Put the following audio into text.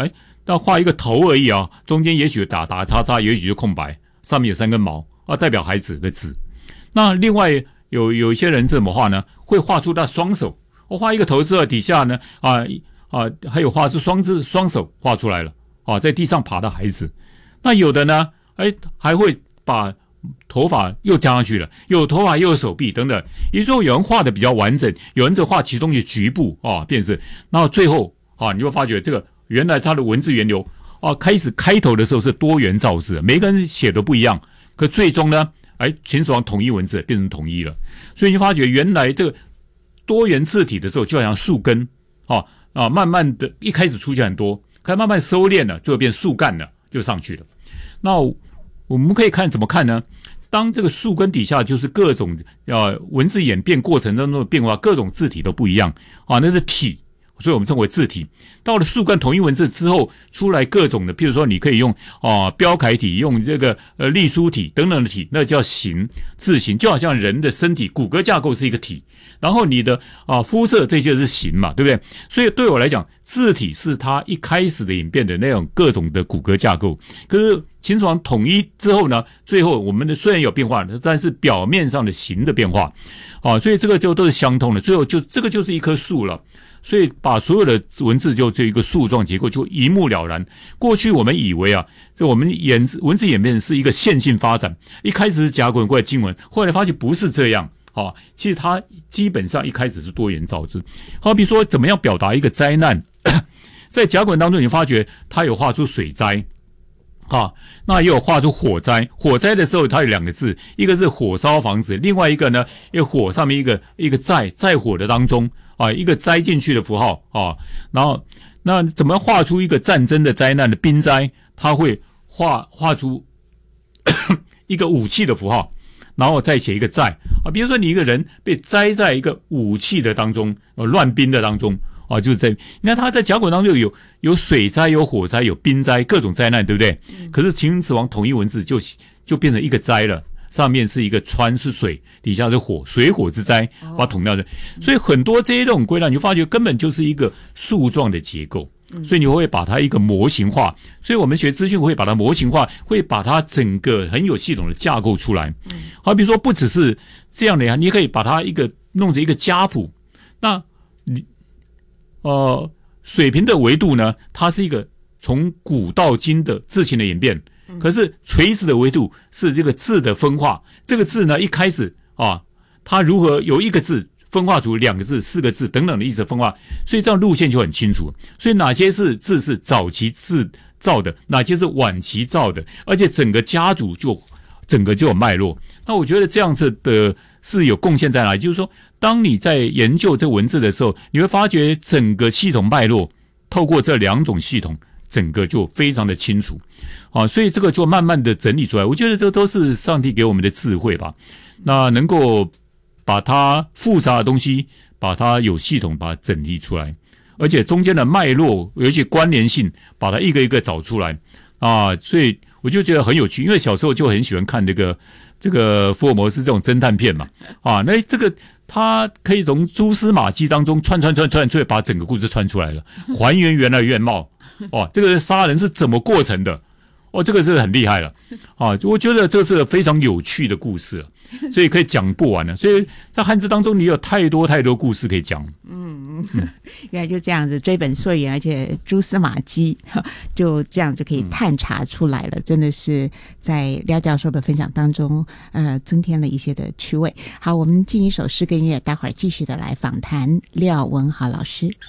那画一个头而已啊，中间也许打叉叉，也许就空白，上面有3根毛啊，代表孩子的字。那另外有一些人怎么画呢？会画出他双手，我画一个头之后，底下呢还有画出双手画出来了啊，在地上爬的孩子。那有的呢，还会把头发又加上去了，有头发又有手臂等等。也就是说，有人画的比较完整，有人只画其中的局部啊，便是。然后最后啊，你会发觉这个原来它的文字源流啊，开头的时候是多元造字，每个人写的不一样，可最终呢，秦始皇统一文字变成统一了。所以你发觉原来这个多元字体的时候，就好像树根慢慢的一开始出现很多，开始慢慢收敛了，最后变树干了，就上去了。那我们可以怎么看呢？当这个树根底下就是各种文字演变过程当中的变化，各种字体都不一样啊，那是体，所以我们称为字体。到了树根统一文字之后，出来各种的，譬如说你可以用标楷体，用这个隶书体等等的体，那叫形，字形，就好像人的身体骨骼架构是一个体，然后你的肤色这些是形嘛，对不对？所以对我来讲，字体是它一开始的演变的那种各种的骨骼架构。可是秦始皇统一之后呢，最后我们的虽然有变化，但是表面上的形的变化所以这个就都是相通的，最后这个就是一棵树了。所以把所有的文字就这一个树状结构就一目了然。过去我们以为这我们文字演变是一个线性发展，一开始是甲骨文过来金文，后来发现不是这样其实它基本上一开始是多元造字。好比说怎么样表达一个灾难在甲骨文当中你发觉它有画出水灾那也有画出火灾。火灾的时候它有2个字，一个是火烧房子，另外一个呢，一个火上面一个在火的当中一个栽进去的符号然后那怎么画出一个战争的灾难的兵灾，它会画出一个武器的符号，然后再写一个在比如说你一个人被栽在一个武器的当中乱兵的当中就是这，你看他在甲骨文当中有水灾，有火灾，有兵灾，各种灾难，对不对？可是秦始皇统一文字就变成一个灾了，上面是一个川是水，底下是火，水火之灾，把它统掉的。所以很多这种归纳，你就发觉根本就是一个树状的结构，所以你会把它一个模型化。所以我们学资讯会把它模型化，会把它整个很有系统的架构出来。好比说不只是这样的呀，你可以把它弄成一个家谱。那水平的维度呢，它是一个从古到今的字形的演变。可是垂直的维度是这个字的分化，这个字呢一开始它如何由一个字分化出2个字、4个字等等的意思分化，所以这样路线就很清楚。所以哪些字是早期字造的，哪些是晚期造的，而且整个家族整个就有脉络。那我觉得这样子的是有贡献在哪里？就是说，当你在研究这文字的时候，你会发觉整个系统脉络透过这2种系统，整个就非常的清楚所以这个就慢慢的整理出来。我觉得这都是上帝给我们的智慧吧，那能够把它复杂的东西把它有系统把它整理出来，而且中间的脉络有一些关联性把它一个一个找出来所以我就觉得很有趣。因为小时候就很喜欢看这个福尔摩斯这种侦探片嘛那这个他可以从蛛丝马迹当中串，把整个故事串出来了，还原原来原貌这个杀人是怎么过程的这个是很厉害了我觉得这是非常有趣的故事所以可以讲不完了。所以在汉字当中你有太多故事可以讲原来就这样子追本溯源，而且蛛丝马迹就这样就可以探查出来了真的是在廖教授的分享当中增添了一些的趣味。好，我们进一首诗歌音乐，待会儿继续的来访谈廖文豪老师。